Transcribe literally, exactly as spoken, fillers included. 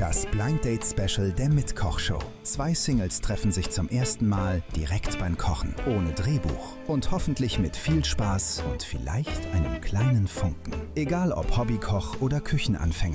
Das Blind Date Special der Mitkoch-Show. Zwei Singles treffen sich zum ersten Mal direkt beim Kochen, ohne Drehbuch und hoffentlich mit viel Spaß und vielleicht einem kleinen Funken. Egal ob Hobbykoch oder Küchenanfänger.